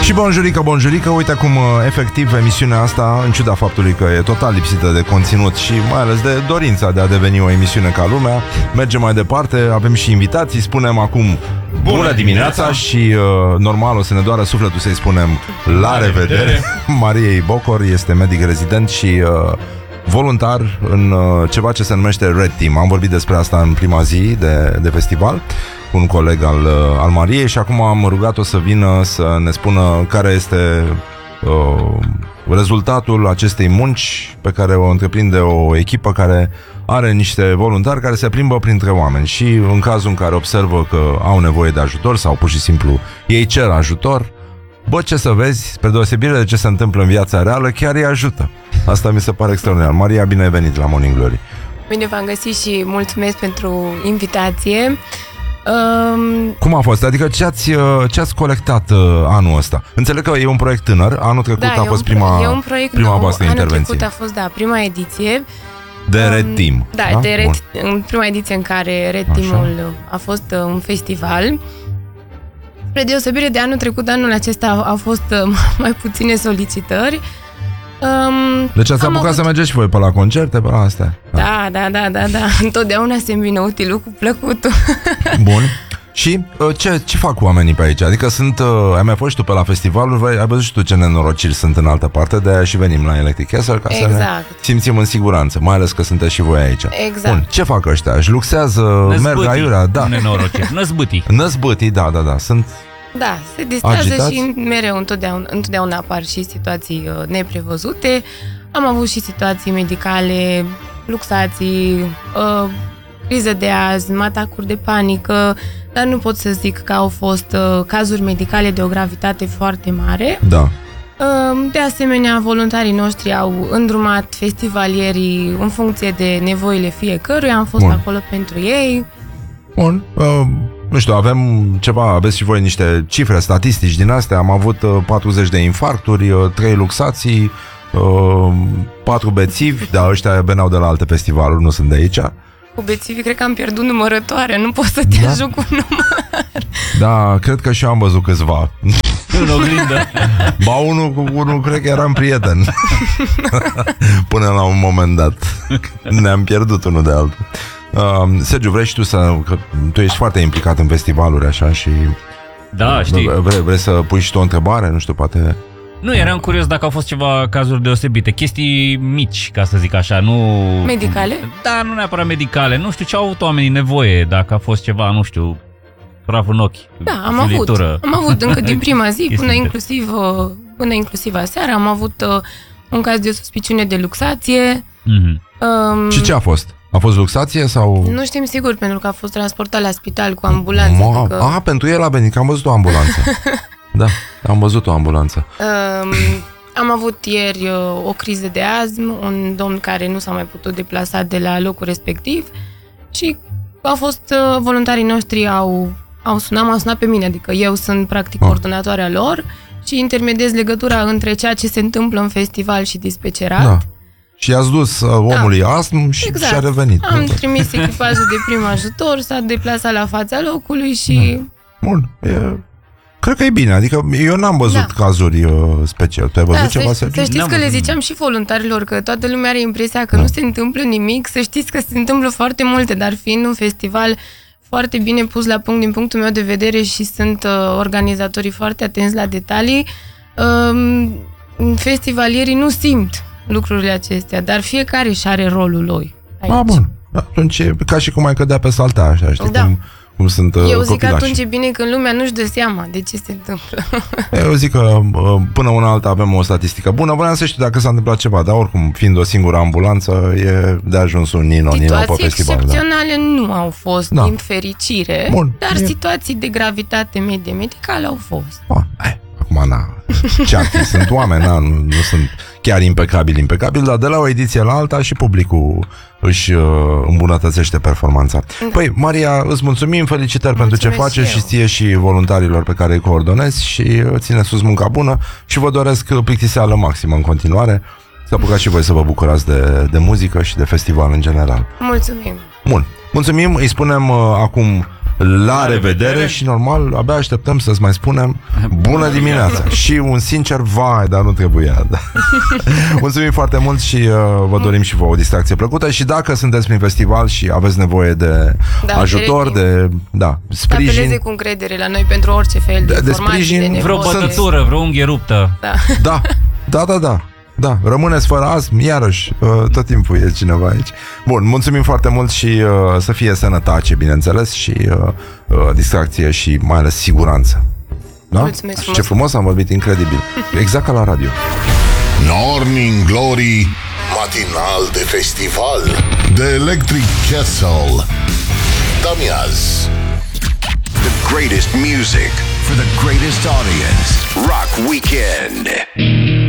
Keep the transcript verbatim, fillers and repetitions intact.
Și bonjurică, bonjurică, uite cum efectiv emisiunea asta, în ciuda faptului că e total lipsită de conținut și mai ales de dorința de a deveni o emisiune ca lumea, merge mai departe, avem și invitații, spunem acum bună, bună dimineața și uh, normal o să ne doară sufletul să-i spunem la, la revedere. revedere. Mariei Bocor este medic rezident și uh, voluntar în uh, ceva ce se numește Red Team. Am vorbit despre asta în prima zi de, de festival cu un coleg al, uh, al Mariei și acum am rugat-o să vină să ne spună care este uh, rezultatul acestei munci pe care o întreprinde o echipă care are niște voluntari care se plimbă printre oameni și în cazul în care observă că au nevoie de ajutor sau pur și simplu ei cer ajutor, bă, ce să vezi, spre deosebire de ce se întâmplă în viața reală, chiar îi ajută. Asta mi se pare extraordinar. Maria, bine ai venit la Morning Glory. Bine v-am găsit și mulțumesc pentru invitație. Um... Cum a fost? Adică ce ați, ce ați colectat uh, anul ăsta? Înțeleg că e un proiect tânăr. Anul trecut da, a fost prima, e un proiect prima nou. voastră anul intervenție. Anul trecut a fost, da, prima ediție. De um, Red Team. Da, da? de Red, în prima ediție în care Red Team-ul a fost uh, un festival. Spre deosebire de anul trecut, anul acesta au, au fost uh, mai puține solicitări. Um, deci ați apucat avut... să mergeți și voi pe la concerte, pe la astea? Da, da, da, da, da. Întotdeauna se îmbină utilul cu plăcutul. Bun. Și uh, ce, ce fac oamenii pe aici? Adică sunt, uh, ai mai fost și tu pe la festivaluri, ai văzut și tu ce nenorociri sunt în altă parte, de-aia și venim la Electric Castle ca exact. să ne simțim în siguranță, mai ales că sunteți și voi aici. Exact. Bun, ce fac ăștia? Își luxează, Năzbâtii, merg aiurea? Da. Nenorociri, năzbâtii. Năzbâtii, da, da, da, sunt... Da, se distrează agitați? Și mereu întotdeauna, întotdeauna apar și situații uh, neprevăzute. Am avut și situații medicale, luxații, uh, criză de azm, atacuri de panică, dar nu pot să zic că au fost uh, cazuri medicale de o gravitate foarte mare. Da. Uh, de asemenea, voluntarii noștri au îndrumat festivalierii în funcție de nevoile fiecăruia, am fost Bun. acolo pentru ei. Bun, uh... nu știu, avem ceva, aveți și voi niște cifre, statistici din astea. Am avut uh, patruzeci de infarcturi, uh, trei luxații, uh, patru bețivi, dar ăștia veneau de la alte festivaluri, nu sunt de aici. Cu bețivii cred că am pierdut numărătoare, nu pot să te da? ajut cu număr. Da, cred că și eu am văzut câțiva. În oglindă. Ba, unul cu unul cred că eram prieten. Până la un moment dat. Ne-am pierdut unul de altul. Uh, Sergiu, vrei și tu să... Că tu ești foarte implicat în festivaluri, așa, și... Da, știi. Vrei, vrei să pui și tu o întrebare? Nu știu, poate... Nu, eram curios dacă au fost ceva cazuri deosebite. Chestii mici, ca să zic așa, nu... Medicale? Da, nu neapărat medicale. Nu știu ce au avut oamenii nevoie, dacă a fost ceva, nu știu, praf în ochi. Da, am avut. Am avut încă din prima zi, până inclusiv, până inclusiv aseară, am avut uh, un caz de o suspiciune de luxație. Mm-hmm. Um, și ce a fost? A fost luxație sau... Nu știm sigur, pentru că a fost transportat la spital cu ambulanță. Ma, adică... A, pentru el a venit, că am văzut o ambulanță. Da, am văzut o ambulanță. Um, am avut ieri uh, o criză de azm, un domn care nu s-a mai putut deplasa de la locul respectiv și au fost uh, voluntarii noștri au, au sunat, m-au sunat pe mine, adică eu sunt practic ah. coordonatoarea lor și intermediez legătura între ceea ce se întâmplă în festival și dispecerat. Da. Și i-ați dus uh, omului da. astm și exact. și-a revenit. Am trimis echipajul de prim ajutor, s-a deplasat la fața locului și... Da. Bun, e... Cred că e bine, adică eu n-am văzut da. cazuri uh, special. Tu ai văzut da, ceva? Să, să știți că le ziceam și voluntarilor că toată lumea are impresia că da. nu se întâmplă nimic, să știți că se întâmplă foarte multe, dar fiind un festival foarte bine pus la punct din punctul meu de vedere și sunt uh, organizatorii foarte atenți la detalii, uh, festivalierii nu simt lucrurile acestea, dar fiecare își are rolul lui aici. Ah, bun. Atunci e ca și cum ai cădea pe saltea, așa, știi, da. cum, cum sunt uh, Eu zic copilași. că atunci e bine când lumea nu-și dă seama de ce se întâmplă. Eu zic că uh, până una alta avem o statistică bună. Voiam să știu dacă s-a întâmplat ceva, dar oricum, fiind o singură ambulanță, e de ajuns un nino, nino pe festival. Situații excepționale da. nu au fost, da. din fericire, bun. dar e... situații de gravitate medie medicală au fost. Bun, hai. Acum, na, ce-ar fi? Sunt oameni, na, nu, nu sunt chiar impecabili, impecabili, dar de la o ediție la alta și publicul își uh, îmbunătățește performanța. Da. Păi, Maria, îți mulțumim, felicitări Mulțumesc pentru ce faci și ție și voluntarilor pe care îi coordonezi și ține sus munca bună și vă doresc plictiseală maximă în continuare. Să apucați și voi să vă bucurați de, de muzică și de festival în general. Mulțumim! Bun, mulțumim, îi spunem uh, acum La revedere și normal, abia așteptăm să-ți mai spunem bună dimineața. Și un sincer, vai, dar nu trebuia. Da. Mulțumim foarte mult și uh, vă dorim și vouă o distracție plăcută. Și dacă sunteți prin festival și aveți nevoie de Da, ajutor, de da, Să apeleze sprijin, cu încredere la noi pentru orice fel de, De- de informații, sprijin, de Vreo nevoie. bătătură, vreo unghie ruptă. Da. da, da, da, da. Da, rămâneți fără asm, iarăși, uh, tot timpul e cineva aici. Bun, mulțumim foarte mult și uh, să fie sănătate, bineînțeles, și uh, uh, distracție și mai ales siguranță. Da? Mulțumesc Ce frumos. frumos am vorbit, incredibil. Exact ca la radio. Morning Glory, matinal de festival de Electric Castle. Damiaz. The greatest music for the greatest audience. Rock Weekend.